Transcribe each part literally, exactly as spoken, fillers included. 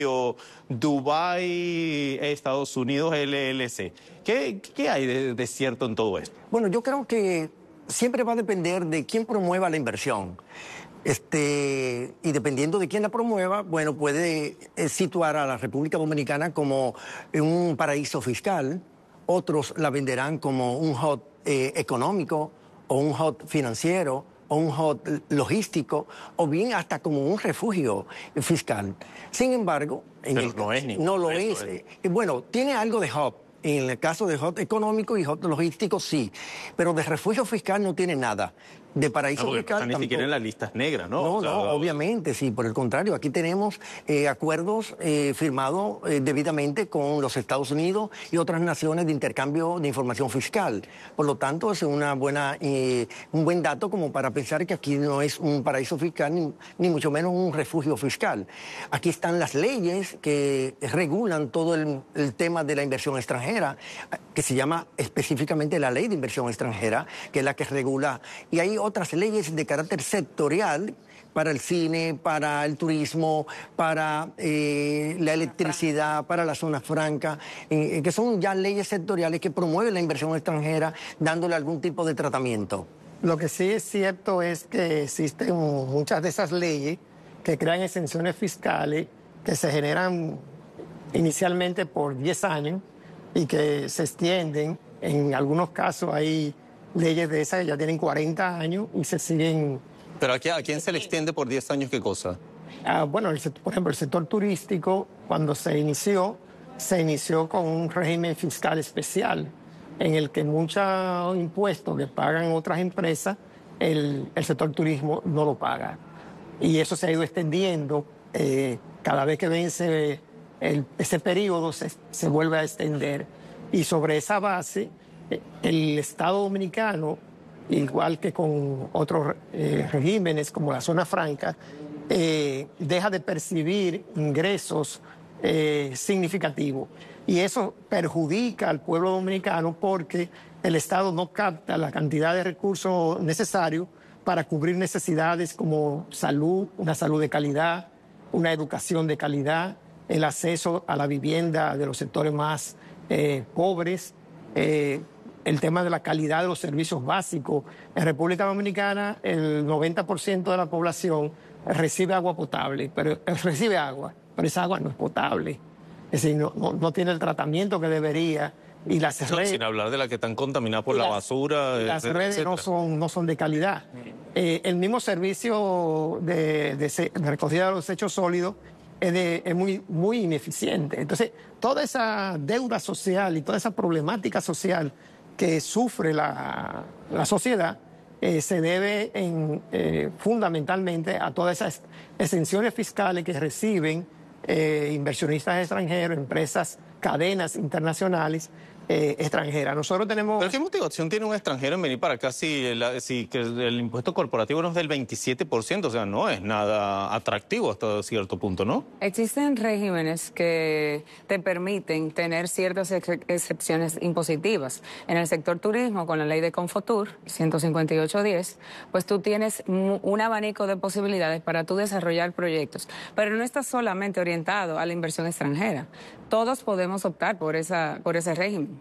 Dubái, Estados Unidos, L L C. ¿Qué, qué hay de, de cierto en todo esto? Bueno, yo creo que siempre va a depender de quién promueva la inversión. Este, y dependiendo de quién la promueva, bueno, puede eh, situar a la República Dominicana como un paraíso fiscal. Otros la venderán como un hub eh, económico o un hub financiero o un hub logístico o bien hasta como un refugio fiscal. Sin embargo, en Pero el, no es no lo es. es. Eh, bueno, tiene algo de hub. En el caso de hub económico y hub logístico, sí. Pero de refugio fiscal no tiene nada. De paraíso no, fiscal no ni siquiera en las listas negras, ¿no? No, o sea, no, obviamente, sí. Por el contrario, aquí tenemos eh, acuerdos eh, firmados eh, debidamente con los Estados Unidos y otras naciones de intercambio de información fiscal. Por lo tanto, es una buena, eh, un buen dato como para pensar que aquí no es un paraíso fiscal, ni, ni mucho menos un refugio fiscal. Aquí están las leyes que regulan todo el, el tema de la inversión extranjera, que se llama específicamente la Ley de Inversión Extranjera, que es la que regula. Y hay otras leyes de carácter sectorial para el cine, para el turismo, para eh, la electricidad, para la zona franca, eh, que son ya leyes sectoriales que promueven la inversión extranjera dándole algún tipo de tratamiento. Lo que sí es cierto es que existen muchas de esas leyes que crean exenciones fiscales que se generan inicialmente por diez años y que se extienden. En algunos casos hay leyes de esas que ya tienen cuarenta años y se siguen... ¿Pero aquí, a quién se le extiende por diez años qué cosa? Ah, bueno, el, por ejemplo, el sector turístico, cuando se inició, se inició con un régimen fiscal especial en el que muchos impuestos que pagan otras empresas, el, el sector turismo no lo paga. Y eso se ha ido extendiendo. Eh, cada vez que vence el, ese periodo, se, se vuelve a extender. Y sobre esa base, el Estado Dominicano, igual que con otros eh, regímenes como la zona franca, eh, deja de percibir ingresos eh, significativos. Y eso perjudica al pueblo dominicano porque el Estado no capta la cantidad de recursos necesarios para cubrir necesidades como salud, una salud de calidad, una educación de calidad, el acceso a la vivienda de los sectores más eh, pobres, eh, el tema de la calidad de los servicios básicos. En República Dominicana el noventa por ciento de la población recibe agua potable, pero recibe agua, pero esa agua no es potable. Es decir, no, no, no tiene el tratamiento que debería. Y las no, redes, sin hablar de la que están contaminadas por la las, basura. Las etcétera. redes no son, no son de calidad. Eh, el mismo servicio de, de, de recogida de los desechos sólidos es, de, es muy, muy ineficiente. Entonces, toda esa deuda social y toda esa problemática social que sufre la, la sociedad eh, se debe en, eh, fundamentalmente a todas esas exenciones fiscales que reciben eh, inversionistas extranjeros, empresas, cadenas internacionales eh, extranjeras. Nosotros tenemos... ¿Pero qué motivación tiene un extranjero en venir para acá si, la, si que el impuesto corporativo no es del veintisiete por ciento? O sea, no es nada atractivo hasta cierto punto, ¿no? Existen regímenes que te permiten tener ciertas ex excepciones impositivas. En el sector turismo, con la ley de Confotur, ciento cincuenta y ocho diez, pues tú tienes un abanico de posibilidades para tú desarrollar proyectos. Pero no estás solamente orientado a la inversión extranjera. Todos podemos optar por, esa, por ese régimen.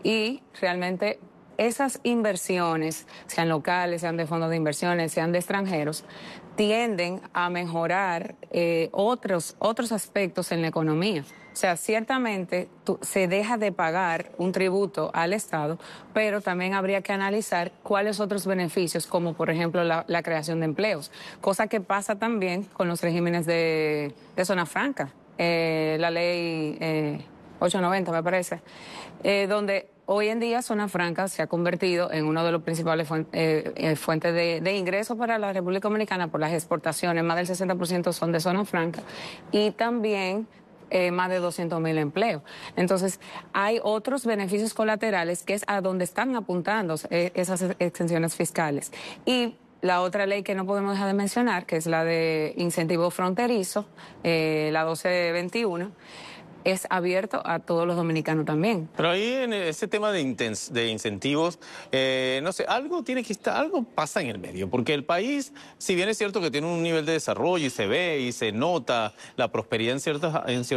Y realmente esas inversiones, sean locales, sean de fondos de inversiones, sean de extranjeros, tienden a mejorar eh, otros, otros aspectos en la economía. O sea, ciertamente tú, se deja de pagar un tributo al Estado, pero también habría que analizar cuáles otros beneficios, como por ejemplo la, la creación de empleos, cosa que pasa también con los regímenes de, de zona franca. Eh, la ley eh, ochocientos noventa, me parece, eh, donde hoy en día Zona Franca se ha convertido en uno de los principales fuentes eh, eh, fuentes de, de ingresos para la República Dominicana por las exportaciones. Más del sesenta por ciento son de Zona Franca y también eh, más de doscientos mil empleos. Entonces, hay otros beneficios colaterales que es a donde están apuntando eh, esas exenciones fiscales. Y la otra ley que no podemos dejar de mencionar, que es la de incentivo fronterizo, eh, la doce veintiuno, es abierto a todos los dominicanos también. Pero ahí en ese tema de, intens de incentivos, eh, no sé, algo tiene que estar, algo pasa en el medio, porque el país, si bien es cierto que tiene un nivel de desarrollo y se ve y se nota la prosperidad en ciertas, en ciertos